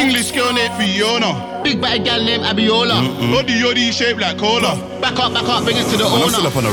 English girl named Fiona. Big bad gal named Abiola. Body yoddy shaped like cola. Back up, bring it to the owner. I'm still up on the